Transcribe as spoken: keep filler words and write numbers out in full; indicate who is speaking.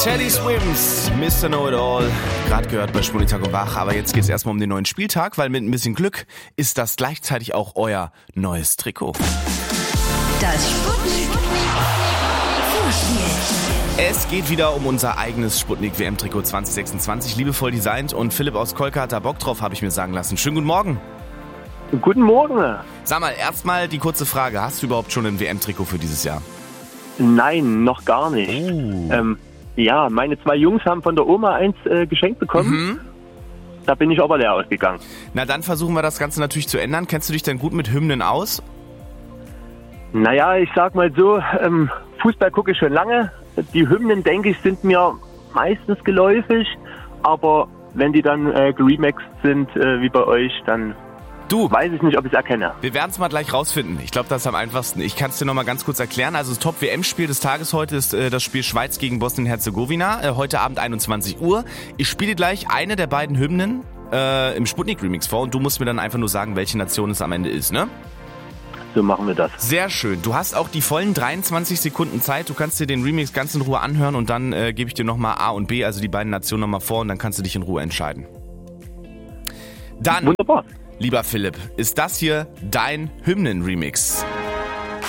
Speaker 1: Teddy Swims, Mister Know-It-All, gerade gehört bei Schwulen Tag und Wach, aber jetzt geht's erstmal um den neuen Spieltag, weil mit ein bisschen Glück ist das gleichzeitig auch euer neues Trikot.
Speaker 2: Das Sputnik Vorspiel.
Speaker 1: Es geht wieder um unser eigenes Sputnik W M-Trikot zwanzig sechsundzwanzig, liebevoll designt, und Philipp aus Kolka hat da Bock drauf, habe ich mir sagen lassen. Schönen guten Morgen.
Speaker 3: Guten Morgen.
Speaker 1: Sag mal, erstmal die kurze Frage, hast du überhaupt schon ein W M-Trikot für dieses Jahr?
Speaker 3: Nein, noch gar nicht.
Speaker 1: Oh.
Speaker 3: Ähm, ja, meine zwei Jungs haben von der Oma eins äh, geschenkt bekommen.
Speaker 1: Mhm.
Speaker 3: Da bin ich aber leer ausgegangen.
Speaker 1: Na, dann versuchen wir das Ganze natürlich zu ändern. Kennst du dich denn gut mit Hymnen aus?
Speaker 3: Naja, ich sag mal so, ähm, Fußball gucke ich schon lange. Die Hymnen, denke ich, sind mir meistens geläufig. Aber wenn die dann äh, geremixed sind, äh, wie bei euch, dann
Speaker 1: Du,
Speaker 3: weiß ich nicht, ob ich es erkenne.
Speaker 1: wir werden es mal gleich rausfinden. Ich glaube, das ist am einfachsten. Ich kann es dir noch mal ganz kurz erklären. Also das Top-W M-Spiel des Tages heute ist äh, das Spiel Schweiz gegen Bosnien-Herzegowina. Äh, heute Abend einundzwanzig Uhr. Ich spiele gleich eine der beiden Hymnen äh, im Sputnik-Remix vor und du musst mir dann einfach nur sagen, welche Nation es am Ende ist, ne?
Speaker 3: So machen wir das.
Speaker 1: Sehr schön. Du hast auch die vollen dreiundzwanzig Sekunden Zeit. Du kannst dir den Remix ganz in Ruhe anhören und dann äh, gebe ich dir nochmal A und B, also die beiden Nationen nochmal vor, und dann kannst du dich in Ruhe entscheiden. Dann,
Speaker 3: Wunderbar.
Speaker 1: lieber Philipp, ist das hier dein Hymnen-Remix?